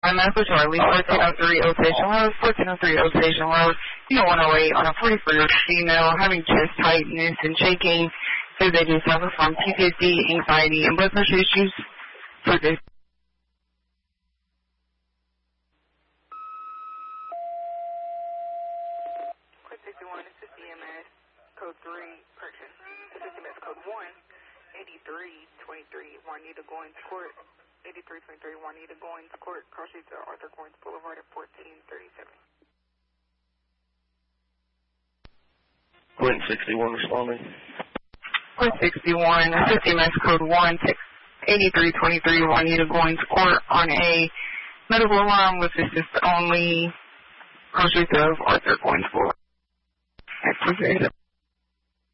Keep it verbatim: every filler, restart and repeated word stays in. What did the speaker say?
Alpha Medical Charlie, fourteen oh three Osation Road, fourteen oh three Osation Road, Unit one oh eight on a forty-four-year-old female having chest tightness and shaking. Says they do suffer from P T S D, anxiety, and blood pressure issues. So they sixty-one, this is C M S, code three, correction, this is C M S code one, eighty-three twenty-three, Juanita Goins Court, eighty-three twenty-three, Juanita Goins Court, cross street to Arthur Goins Boulevard at fourteen thirty-seven. Quentin sixty-one responding. Quentin sixty-one, this is C M S code one, eighty-three twenty-three, Juanita Goins Court on a medical alarm with assist only, cross street of Arthur Goins Boulevard. That's